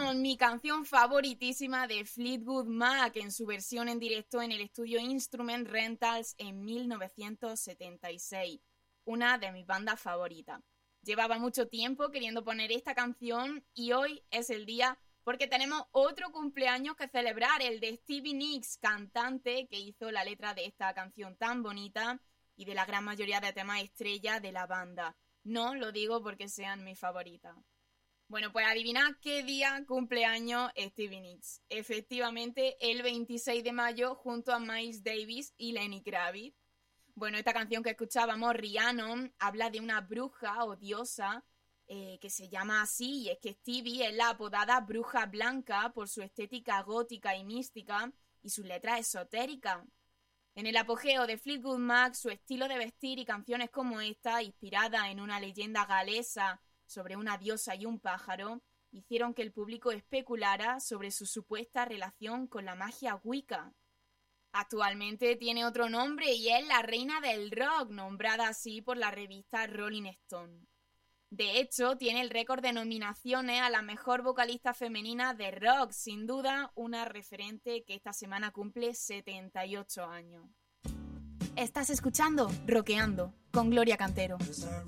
escuchábamos mi canción favoritísima de Fleetwood Mac en su versión en directo en el estudio Instrument Rentals en 1976, una de mis bandas favoritas. Llevaba mucho tiempo queriendo poner esta canción y hoy es el día porque tenemos otro cumpleaños que celebrar, el de Stevie Nicks, cantante que hizo la letra de esta canción tan bonita y de la gran mayoría de temas estrella de la banda. No lo digo porque sean mis favoritas. Bueno, pues adivinad qué día cumpleaños Stevie Nicks. Efectivamente, el 26 de mayo junto a Miles Davis y Lenny Kravitz. Bueno, esta canción que escuchábamos, Rhiannon, habla de una bruja o diosa que se llama así, y es que Stevie es la apodada Bruja Blanca por su estética gótica y mística y sus letras esotéricas. En el apogeo de Fleetwood Mac, su estilo de vestir y canciones como esta, inspirada en una leyenda galesa sobre una diosa y un pájaro, hicieron que el público especulara sobre su supuesta relación con la magia Wicca. Actualmente tiene otro nombre y es la reina del rock, nombrada así por la revista Rolling Stone. De hecho, tiene el récord de nominaciones a la mejor vocalista femenina de rock, sin duda una referente que esta semana cumple 78 años. Estás escuchando Rockeando con Gloria Cantero.